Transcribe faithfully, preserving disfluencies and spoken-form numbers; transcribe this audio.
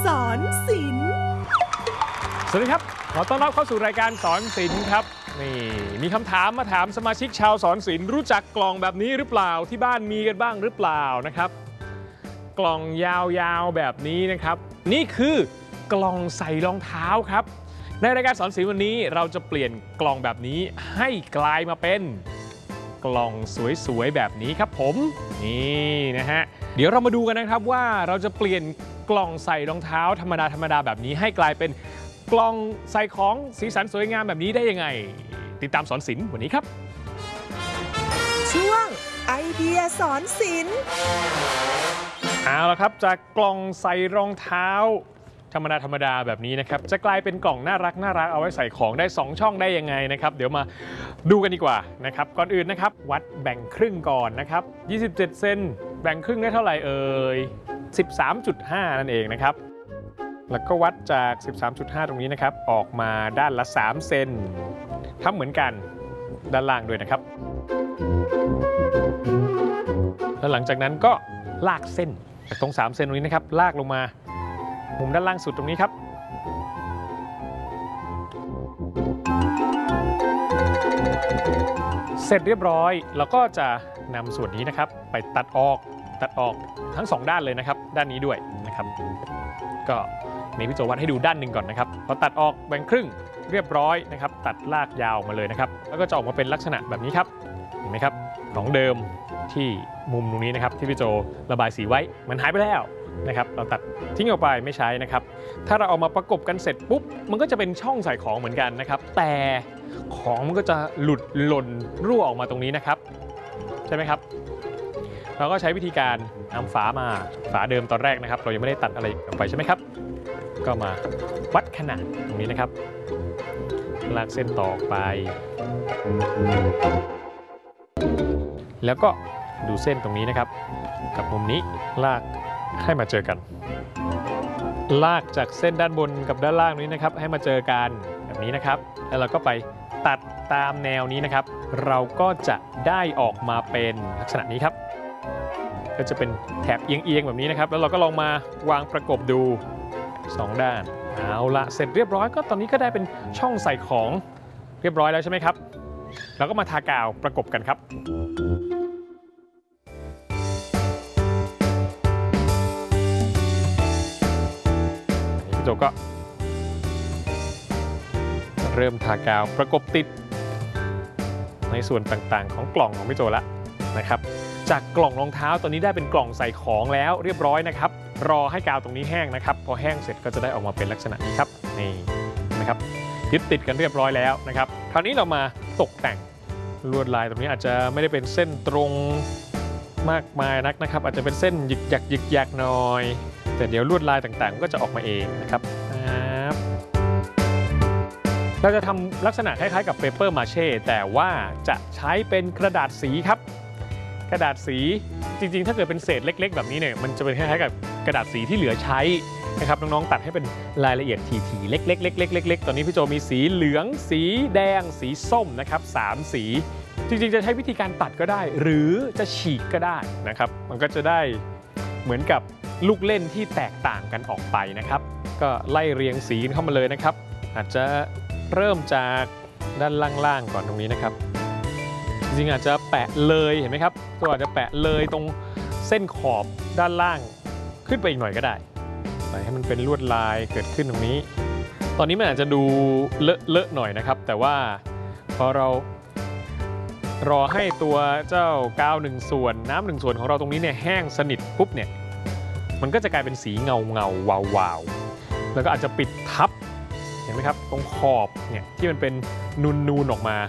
สอนศิลป์สวัสดีครับขอต้อนรับเข้าสู่รายการสอนศิลป์ครับนี่มีคำถามมาถามสมาชิกชาวสอนศิลป์รู้จักกล่องแบบนี้หรือเปล่าที่บ้านมีกันบ้างหรือเปล่านะครับกล่องยาวๆแบบนี้นะครับนี่คือกล่องใส่รองเท้าครับในรายการสอนศิลป์วันนี้เราจะเปลี่ยนกล่องแบบนี้ให้กลายมาเป็นกล่องสวยๆแบบนี้ครับผมนี่นะฮะเดี๋ยวเรามาดูกันนะครับว่าเราจะเปลี่ยนกล่องใส่รองเท้าธรรมดาธรรมดาแบบนี้ให้กลายเป็นกล่องใส่ของสีสันสวยงามแบบนี้ได้ยังไงติดตามสอนศิลป์วันนี้ครับช่วงไอเดียสอนศิลป์เอาละครับจากกล่องใส่รองเท้าธรรมดาธรรมดาแบบนี้นะครับจะกลายเป็นกล่องน่ารักน่ารักเอาไว้ใส่ของได้สองช่องได้ยังไงนะครับเดี๋ยวมาดูกันดีกว่านะครับก่อนอื่นนะครับวัดแบ่งครึ่งก่อนนะครับยี่สิบเจ็ดเซนแบ่งครึ่งได้เท่าไหร่เอ่ย สิบสามจุดห้า นั่นเองนะครับแล้วก็วัดจาก สิบสามจุดห้า ตรงนี้นะครับออกมาด้านละสามเซนทำเหมือนกันด้านล่างด้วยนะครับแล้วหลังจากนั้นก็ลากเส้นจากตรงสามเซนตรงนี้นะครับลากลงมามุมด้านล่างสุดตรงนี้ครับเสร็จเรียบร้อยเราก็จะนำส่วนนี้นะครับไปตัดออกตัดออกทั้งสองด้านเลยนะครับด้านนี้ด้วยนะครับก็มีพี่โจวัดให้ดูด้านหนึ่งก่อนนะครับพอตัดออกแบ่งครึ่งเรียบร้อยนะครับตัดลากยาวมาเลยนะครับแล้วก็จะออกมาเป็นลักษณะแบบนี้ครับเห็นไหมครับของเดิมที่มุมตรงนี้นะครับที่พี่โจระบายสีไว้มันหายไปแล้วนะครับเราตัดทิ้งออกไปไม่ใช้นะครับถ้าเราเอามาประกบกันเสร็จปุ๊บมันก็จะเป็นช่องใส่ของเหมือนกันนะครับแต่ของมันก็จะหลุดหล่นรั่วออกมาตรงนี้นะครับใช่ไหมครับเราก็ใช้วิธีการนำฝามาฝาเดิมตอนแรกนะครับเรายังไม่ได้ตัดอะไรออกไปใช่ไหมครับก็มาวัดขนาดตรงนี้นะครับลากเส้นต่อไปแล้วก็ดูเส้นตรงนี้นะครับกับมุมนี้ลากให้มาเจอกันลากจากเส้นด้านบนกับด้านล่างนี้นะครับให้มาเจอกันแบบนี้นะครับแล้วเราก็ไปตัดตามแนวนี้นะครับเราก็จะได้ออกมาเป็นลักษณะนี้ครับก็จะเป็นแถบเอียงๆแบบนี้นะครับแล้วเราก็ลองมาวางประกบดูสองด้านเอาละเสร็จเรียบร้อยก็ตอนนี้ก็ได้เป็นช่องใส่ของเรียบร้อยแล้วใช่ไหมครับเราก็มาทากาวประกบกันครับพี่โจก็เริ่มทากาวประกบติดในส่วนต่างๆของกล่องของพี่โจแล้วนะครับจากกล่องรองเท้าตอนนี้ได้เป็นกล่องใส่ของแล้วเรียบร้อยนะครับรอให้กาวตรงนี้แห้งนะครับพอแห้งเสร็จก็จะได้ออกมาเป็นลักษณะนี้ครับนี่นะครับยึดติดกันเรียบร้อยแล้วนะครับคราวนี้เรามาตกแต่งลวดลายตรงนี้อาจจะไม่ได้เป็นเส้นตรงมากมายนักนะครับอาจจะเป็นเส้นหยิกหยักหยิกหยักหน่อยแต่เดี๋ยวลวดลายต่างๆก็จะออกมาเองนะครับเราจะทำลักษณะคล้ายๆกับเปเปอร์มาเช่แต่ว่าจะใช้เป็นกระดาษสีครับกระดาษสีจริงๆถ้าเกิดเป็นเศษเล็กๆแบบนี้เนี่ยมันจะเป็นคล้ายๆกับกระดาษสีที่เหลือใช้นะครับน้องๆตัดให้เป็นรายละเอียดทีๆเล็กๆๆๆๆตอนนี้พี่โจมีสีเหลืองสีแดงสีส้มนะครับสามสีจริงๆจะใช้วิธีการตัดก็ได้หรือจะฉีกก็ได้นะครับมันก็จะได้เหมือนกับลูกเล่นที่แตกต่างกันออกไปนะครับก็ไล่เรียงสีเข้ามาเลยนะครับอาจจะเริ่มจากด้านล่างๆก่อนตรงนี้นะครับจริงๆอาจจะแปะเลยเห็นไหมครับก็อาจจะแปะเลยตรงเส้นขอบด้านล่างขึ้นไปอีกหน่อยก็ได้ใส่ให้มันเป็นลวดลายเกิดขึ้นตรงนี้ตอนนี้มันอาจจะดูเลอะๆหน่อยนะครับแต่ว่าพอเรารอให้ตัวเจ้ากาวหนึ่งส่วนน้ำหนึ่งส่วนของเราตรงนี้เนี่ยแห้งสนิทปุ๊บเนี่ยมันก็จะกลายเป็นสีเงาเงาวาวาวแล้วก็อาจจะปิดทับเห็นไหมครับตรงขอบเนี่ยที่มันเป็นนูนๆออกมา